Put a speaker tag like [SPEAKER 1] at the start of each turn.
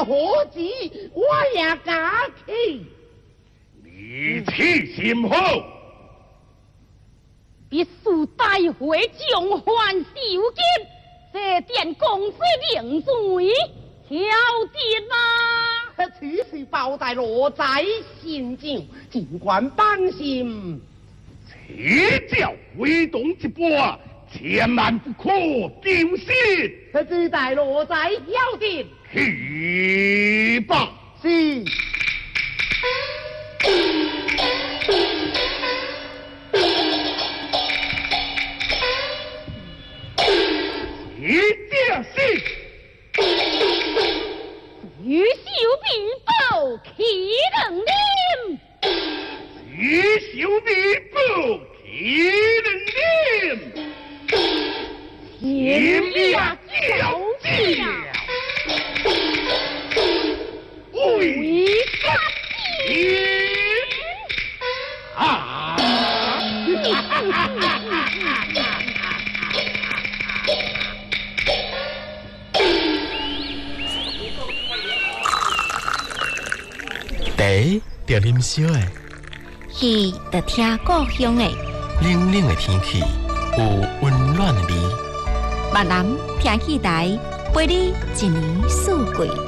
[SPEAKER 1] 何止我也假气？
[SPEAKER 2] 你气心好，
[SPEAKER 3] 必须带回将还受金，这点公司领罪，晓得吗？
[SPEAKER 1] 此事报在罗仔心上，尽管放心。
[SPEAKER 2] 此教挥动一波，千万不可丢失。
[SPEAKER 1] 只待罗仔晓得。
[SPEAKER 2] 去吧。
[SPEAKER 1] 是。
[SPEAKER 2] 一定是
[SPEAKER 3] 余秀必报启能令，
[SPEAKER 2] 余秀必报启能令，天下交将，为三军啊！
[SPEAKER 4] 茶着啉烧的，
[SPEAKER 5] 戏着听故乡的，
[SPEAKER 4] 冷冷的天气有温暖的味。
[SPEAKER 5] 闽南听戏台陪你一年四季。